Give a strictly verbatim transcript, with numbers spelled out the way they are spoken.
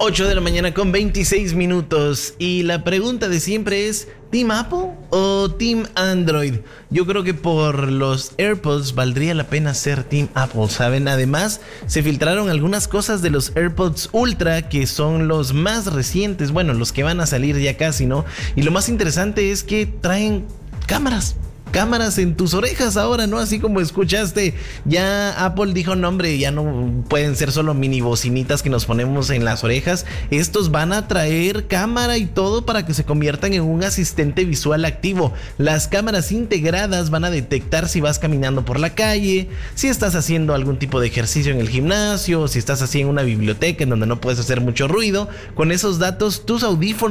ocho de la mañana con veintiséis minutos. Y la pregunta de siempre es: ¿Team Apple o Team Android? Yo creo que por los AirPods valdría la pena ser Team Apple, ¿saben? Además, se filtraron algunas cosas de los AirPods Ultra, que son los más recientes, bueno, los que van a salir ya casi, ¿no? Y lo más interesante es que traen cámaras. Cámaras en tus orejas ahora, ¿no? Así como escuchaste, ya Apple dijo: no, hombre, ya no pueden ser solo mini bocinitas que nos ponemos en las orejas. Estos van a traer cámara y todo para que se conviertan en un asistente visual activo. Las cámaras integradas van a detectar si vas caminando por la calle, si estás haciendo algún tipo de ejercicio en el gimnasio, si estás así en una biblioteca en donde no puedes hacer mucho ruido. Con esos datos, tus audífonos